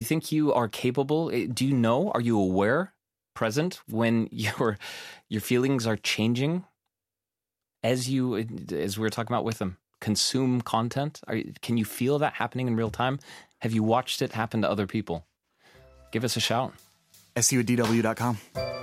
think you are capable? Do you know? Are you aware, present, when your feelings are changing as we were talking about with them, consume content? Can you feel that happening in real time? Have you watched it happen to other people? Give us a shout. SU@DW.com.